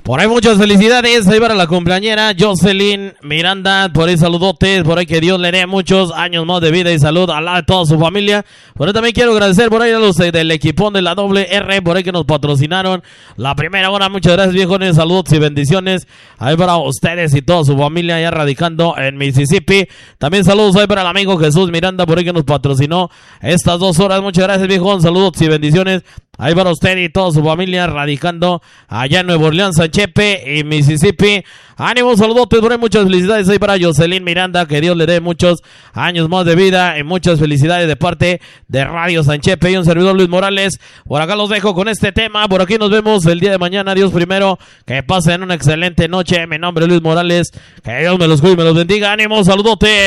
Por ahí muchas felicidades, ahí para la cumpleañera Jocelyn Miranda, por ahí saludotes, por ahí que Dios le dé muchos años más de vida y salud a la de toda su familia. Por ahí también quiero agradecer por ahí a los del equipón de la WR, por ahí que nos patrocinaron la primera hora. Muchas gracias, viejones, saludos y bendiciones ahí para ustedes y toda su familia ya radicando en Mississippi. También saludos ahí para el amigo Jesús Miranda, por ahí que nos patrocinó estas 2 horas. Muchas gracias, viejón, saludos y bendiciones ahí para usted y toda su familia radicando allá en Nueva Orleans, San Chepe y Mississippi. Ánimo, saludotes, por ahí muchas felicidades ahí para Jocelyn Miranda, que Dios le dé muchos años más de vida y muchas felicidades de parte de Radio San Chepe y un servidor Luis Morales. Por acá los dejo con este tema, por aquí nos vemos el día de mañana. Dios primero, que pasen una excelente noche. Mi nombre es Luis Morales, que Dios me los cuide y me los bendiga. Ánimo, saludotes.